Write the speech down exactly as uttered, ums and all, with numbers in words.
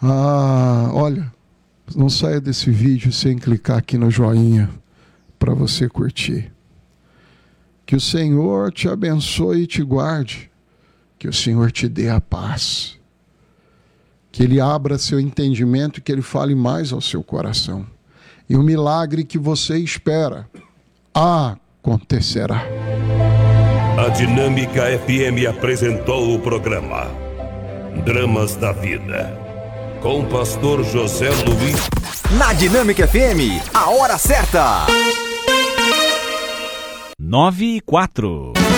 Ah, olha, não saia desse vídeo sem clicar aqui no joinha para você curtir. Que o Senhor te abençoe e te guarde. Que o Senhor te dê a paz. Que Ele abra seu entendimento e que Ele fale mais ao seu coração. E o milagre que você espera acontecerá. A Dinâmica F M apresentou o programa Dramas da Vida, com o pastor José Luiz. Na Dinâmica F M, a hora certa. Nove e quatro.